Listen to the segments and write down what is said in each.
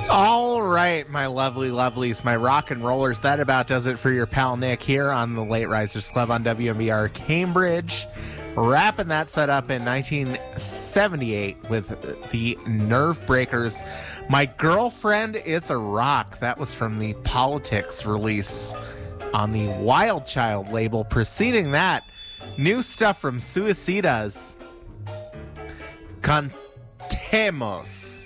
All right, my lovely lovelies, my rock and rollers, that about does it for your pal Nick here on the Late Risers Club on WMBR Cambridge. Wrapping that set up in 1978 with the Nerve Breakers. My Girlfriend Is a Rock. That was from the Politics release on the Wild Child label. Preceding that, new stuff from Suicidas. Cantemos.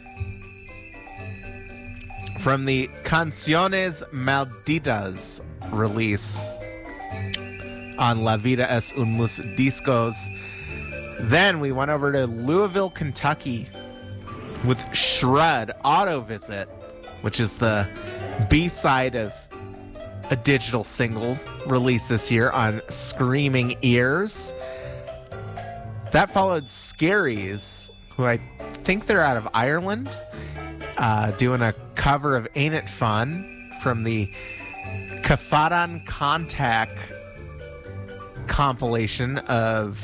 From the Canciones Malditas release on La Vida es un Mus Discos. Then we went over to Louisville, Kentucky with Shred Auto Visit, which is the B-side of a digital single released this year on Screaming Ears. That followed Scaries, who I think they're out of Ireland, doing a cover of Ain't It Fun from the Kafadan Contact compilation of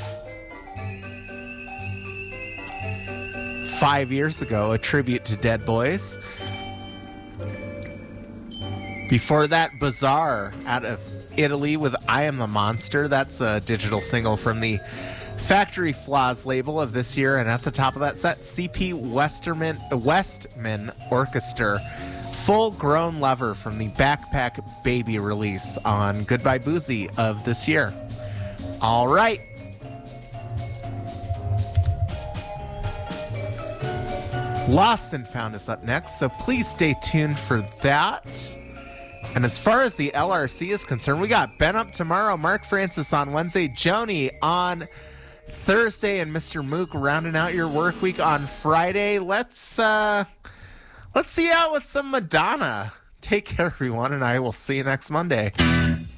5 years ago, a tribute to Dead Boys. Before that, Bizarre out of Italy with I Am the Monster. That's a digital single from the Factory Flaws label of this year. And at the top of that set, C.P. Westman Orchestra, Full Grown Lover from the Backpack Baby release on Goodbye Boozy of this year. All right. Lost and Found is up next, so please stay tuned for that. And as far as the LRC is concerned, we got Ben up tomorrow, Mark Francis on Wednesday, Joni on Thursday, and Mr. Mook rounding out your work week on Friday. Let's see out with some Madonna. Take care, everyone, and I will see you next Monday.